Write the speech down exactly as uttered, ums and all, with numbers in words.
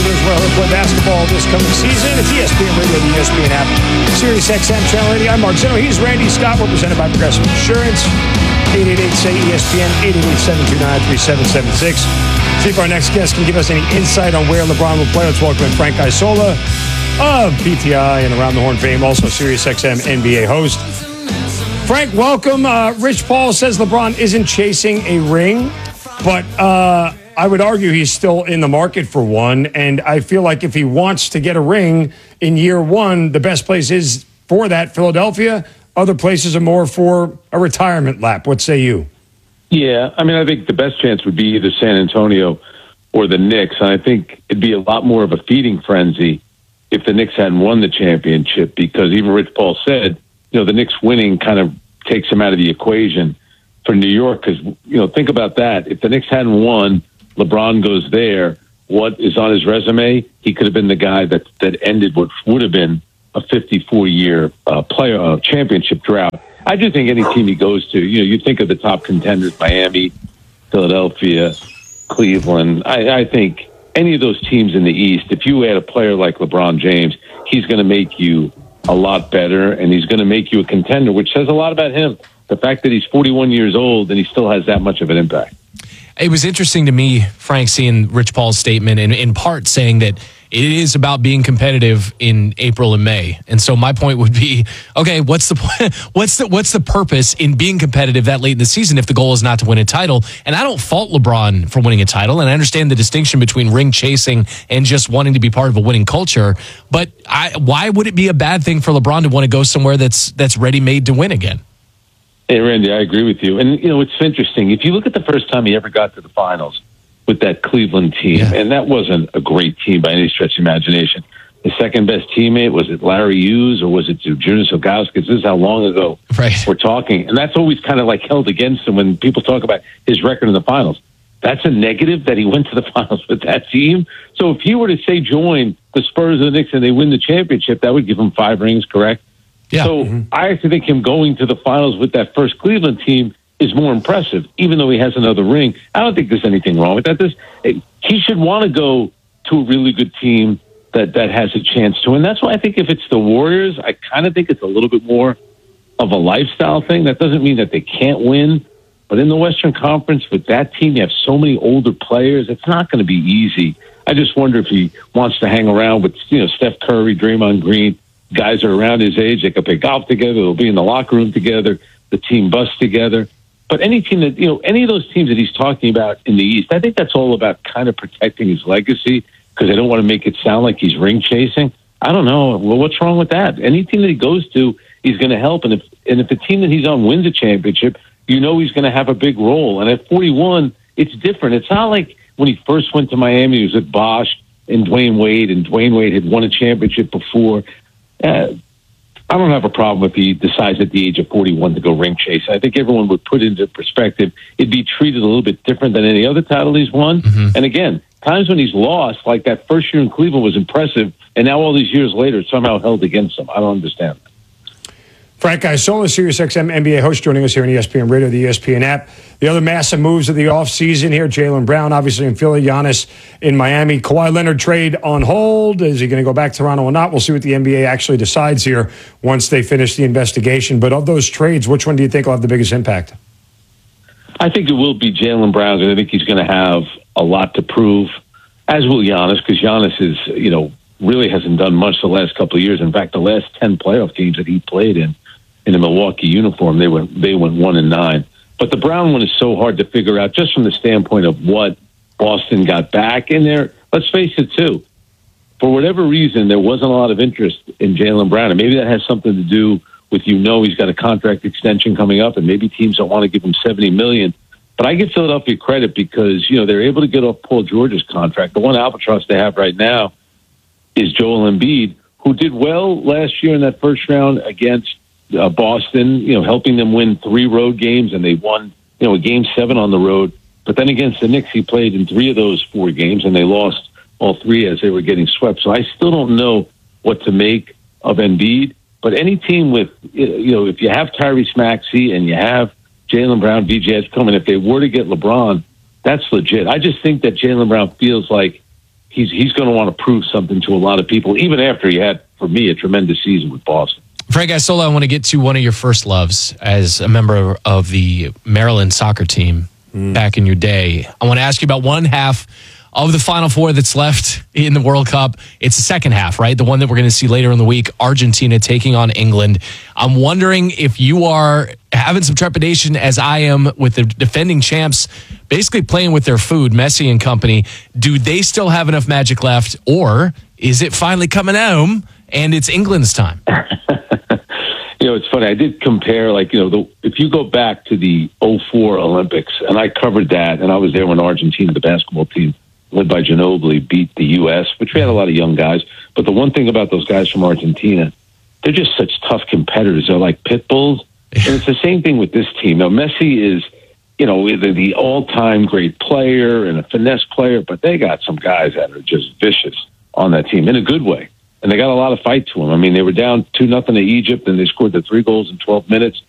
Here's where he'll play basketball this coming season. It's E S P N Radio, the E S P N app, Sirius X M Channel eighty. I'm Mark Zeno. He's Randy Scott. We're presented by Progressive Insurance. eight eight eight, S A Y, E S P N, eight eight eight, seven two nine, three seven seven six. See if our next guest can give us any insight on where LeBron will play. Let's welcome in Frank Isola of P T I and Around the Horn fame, also Sirius X M N B A host. Frank, welcome. Uh, Rich Paul says LeBron isn't chasing a ring, but uh, I would argue he's still in the market for one. And I feel like if he wants to get a ring in year one, the best place is for that Philadelphia. Other places are more for a retirement lap. What say you? Yeah, I mean, I think the best chance would be either San Antonio or the Knicks. And I think it'd be a lot more of a feeding frenzy if the Knicks hadn't won the championship, because even Rich Paul said, you know, the Knicks winning kind of takes him out of the equation for New York. Because, you know, think about that. If the Knicks hadn't won, LeBron goes there. What is on his resume? He could have been the guy that, that ended what would have been a fifty-four year uh, player uh, championship drought. I do think any team he goes to, you know, you think of the top contenders, Miami, Philadelphia, Cleveland. I, I think any of those teams in the East, if you add a player like LeBron James, he's going to make you a lot better, and he's going to make you a contender, which says a lot about him. The fact that he's forty-one years old and he still has that much of an impact. It was interesting to me, Frank, seeing Rich Paul's statement, and in part saying that it is about being competitive in April and May. And so my point would be, okay, what's the what's the what's the purpose in being competitive that late in the season if the goal is not to win a title? And I don't fault LeBron for winning a title, and I understand the distinction between ring chasing and just wanting to be part of a winning culture. But I, why would it be a bad thing for LeBron to want to go somewhere that's that's ready-made to win again? Hey, Randy, I agree with you. And, you know, it's interesting. If you look at the first time he ever got to the finals with that Cleveland team, yeah. and that wasn't a great team by any stretch of imagination. His second best teammate, was it Larry Hughes or was it Jonas Ilgauskas? This is how long ago right. we're talking. And that's always kind of like held against him when people talk about his record in the finals. That's a negative that he went to the finals with that team. So if he were to, say, join the Spurs or the Knicks and they win the championship, that would give him five rings, correct? Yeah. So mm-hmm. I actually think him going to the finals with that first Cleveland team is more impressive, even though he has another ring. I don't think there's anything wrong with that. This, he should want to go to a really good team that, that has a chance to. And that's why I think if it's the Warriors, I kind of think it's a little bit more of a lifestyle thing. That doesn't mean that they can't win. But in the Western Conference, with that team, you have so many older players. It's not going to be easy. I just wonder if he wants to hang around with, you know, Steph Curry, Draymond Green. Guys are around his age. They can play golf together. They'll be in the locker room together. The team bus together. But any team that, you know, any of those teams that he's talking about in the East, I think that's all about kind of protecting his legacy because they don't want to make it sound like he's ring chasing. I don't know. Well, what's wrong with that? Any team that he goes to, he's going to help. And if, and if the team that he's on wins a championship, you know he's going to have a big role. And at forty-one, it's different. It's not like when he first went to Miami, he was with Bosh and Dwayne Wade, and Dwayne Wade had won a championship before. Uh, I don't have a problem if he decides at the age of forty-one to go ring chase. I think everyone would put it into perspective. It'd be treated a little bit different than any other title he's won. Mm-hmm. And again, times when he's lost, like that first year in Cleveland was impressive, and now all these years later, it's somehow held against him. I don't understand that. Frank Isola, Sirius X M N B A host, joining us here on E S P N Radio, the E S P N app. The other massive moves of the offseason here, Jaylen Brown, obviously in Philly, Giannis in Miami. Kawhi Leonard trade on hold. Is he going to go back to Toronto or not? We'll see what the N B A actually decides here once they finish the investigation. But of those trades, which one do you think will have the biggest impact? I think it will be Jaylen Brown, and I think he's going to have a lot to prove, as will Giannis, because Giannis is, you know, really hasn't done much the last couple of years. In fact, the last ten playoff games that he played in, in a Milwaukee uniform, they went they went one and nine. But the Brown one is so hard to figure out, just from the standpoint of what Boston got back in there. Let's face it, too. For whatever reason, there wasn't a lot of interest in Jaylen Brown, and maybe that has something to do with, you know, he's got a contract extension coming up, and maybe teams don't want to give him seventy million dollars. But I give Philadelphia credit because, you know, they're able to get off Paul George's contract. The one albatross they have right now is Joel Embiid, who did well last year in that first round against Uh, Boston, you know, helping them win three road games, and they won, you know, a game seven on the road. But then against the Knicks, he played in three of those four games, and they lost all three as they were getting swept. So I still don't know what to make of Embiid. But any team with, you know, if you have Tyrese Maxey and you have Jaylen Brown, V J S coming, if they were to get LeBron, that's legit. I just think that Jaylen Brown feels like he's he's going to want to prove something to a lot of people, even after he had, for me, a tremendous season with Boston. Frank Isola, I want to get to one of your first loves as a member of the Maryland soccer team mm. back in your day. I want to ask you about one half of the Final Four that's left in the World Cup. It's the second half, right? The one that we're going to see later in the week, Argentina taking on England. I'm wondering if you are having some trepidation, as I am, with the defending champs basically playing with their food, Messi and company. Do they still have enough magic left, or is it finally coming home and it's England's time? You know, it's funny. I did compare, like, you know, the, if you go back to the oh four Olympics, and I covered that, and I was there when Argentina, the basketball team, led by Ginobili, beat the U S, which we had a lot of young guys. But the one thing about those guys from Argentina, they're just such tough competitors. They're like pit bulls. And it's the same thing with this team. Now, Messi is, you know, the, the all-time great player and a finesse player, but they got some guys that are just vicious on that team in a good way. And they got a lot of fight to them. I mean, they were down two nothing to Egypt, and they scored the three goals in twelve minutes.